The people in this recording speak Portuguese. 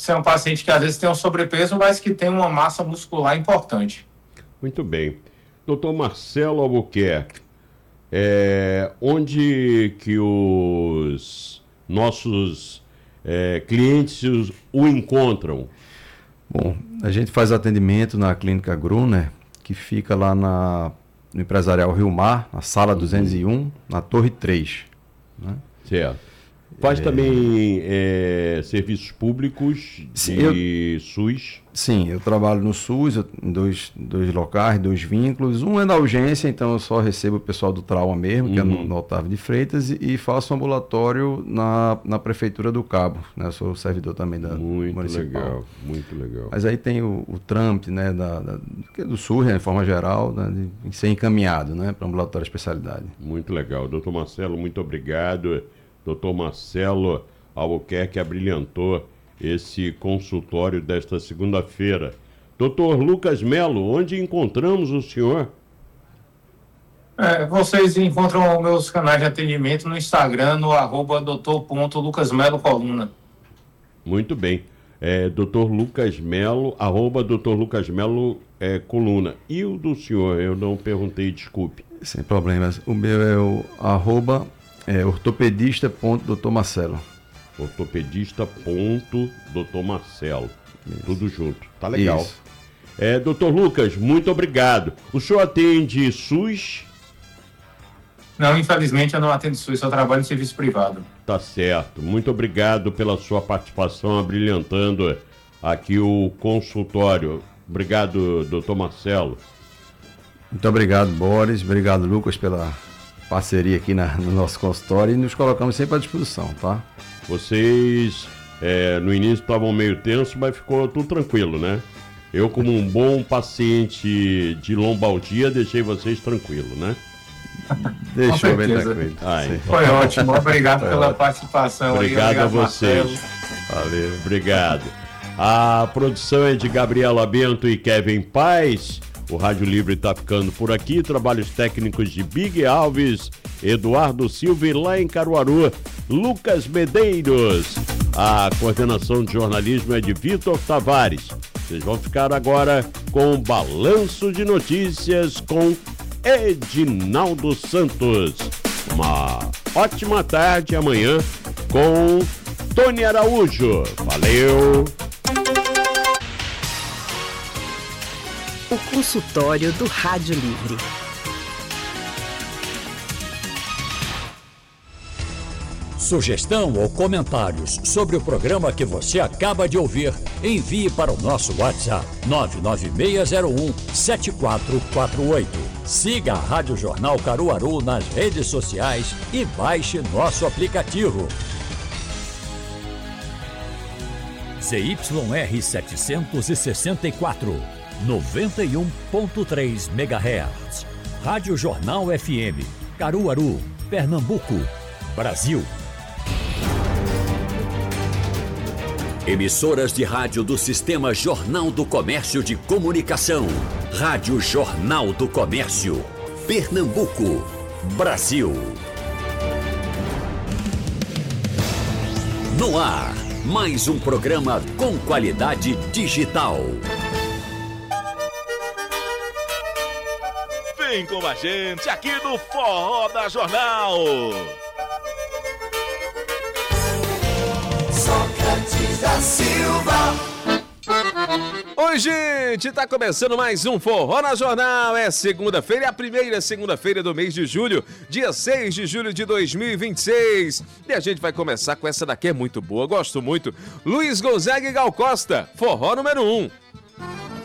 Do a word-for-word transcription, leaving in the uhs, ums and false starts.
Você é um paciente que às vezes tem um sobrepeso, mas que tem uma massa muscular importante. Muito bem. Doutor Marcelo Albuquerque, é, onde que os nossos é, clientes o encontram? Bom, a gente faz atendimento na Clínica Gruner, que fica lá na, no Empresarial Rio Mar, na sala duzentos e um, na Torre três. Né? Certo. Faz é... também é, serviços públicos de sim, eu... SUS? Sim, eu trabalho no SUS, eu, em dois, dois locais, dois vínculos. Um é na urgência, então eu só recebo o pessoal do trauma mesmo, que uhum. é no, no Otávio de Freitas, e, e faço um ambulatório na, na Prefeitura do Cabo. Né? Eu sou servidor também da muito municipal. Muito legal, muito legal. Mas aí tem o, o trâmite, né, da, da, do SUS, né, de forma geral, né, de ser encaminhado, né, para ambulatório de especialidade. Muito legal. Doutor Marcelo, muito obrigado. Doutor Marcelo Albuquerque abrilhantou esse consultório desta segunda-feira. Doutor Lucas Melo, onde encontramos o senhor? É, vocês encontram meus canais de atendimento no Instagram, no arroba doutor ponto lucas melo coluna. Muito bem. É, doutor Lucas Melo, arroba doutor Lucas Melo é, coluna. E o do senhor? Eu não perguntei, desculpe. Sem problemas. O meu é o arroba é, ortopedista ponto doutor Marcelo. Ortopedista ponto doutor Marcelo. Isso. Tudo junto. Tá legal. Isso. É, doutor Lucas, muito obrigado. O senhor atende SUS? Não, infelizmente eu não atendo SUS, eu trabalho em serviço privado. Tá certo. Muito obrigado pela sua participação, abrilhantando aqui o consultório. Obrigado, doutor Marcelo. Muito obrigado, Boris. Obrigado, Lucas, pela parceria aqui na, no nosso consultório e nos colocamos sempre à disposição, tá? Vocês, é, no início estavam meio tenso, mas ficou tudo tranquilo, né? Eu, como um bom paciente de lombalgia, deixei vocês tranquilos, né? Deixou bem tranquilo. Ah, então. Foi ótimo, obrigado Foi pela ótimo. participação. Obrigado, aí, obrigado a vocês. Marcelo. Valeu, obrigado. A produção é de Gabriela Bento e Kevin Paz. O Rádio Livre está ficando por aqui. Trabalhos técnicos de Big Alves, Eduardo Silva e lá em Caruaru, Lucas Medeiros. A coordenação de jornalismo é de Vitor Tavares. Vocês vão ficar agora com o Balanço de Notícias com Edinaldo Santos. Uma ótima tarde amanhã com Tony Araújo. Valeu! O consultório do Rádio Livre. Sugestão ou comentários sobre o programa que você acaba de ouvir, envie para o nosso WhatsApp nove nove seis zero um sete quatro quatro oito. Siga a Rádio Jornal Caruaru nas redes sociais e baixe nosso aplicativo. Z Y R setecentos e sessenta e quatro, noventa e um ponto três megahertz. Rádio Jornal F M, Caruaru, Pernambuco, Brasil. Emissoras de rádio do Sistema Jornal do Comércio de Comunicação. Rádio Jornal do Comércio, Pernambuco, Brasil. No ar, mais um programa com qualidade digital. Vem com a gente aqui no Forró da Jornal. Sócrates da Silva. Oi, gente, tá começando mais um Forró na Jornal. É segunda-feira, é a primeira segunda-feira do mês de julho, dia seis de julho de dois mil e vinte e seis. E a gente vai começar com essa daqui, é muito boa, gosto muito. Luiz Gonzaga e Gal Costa, Forró número um.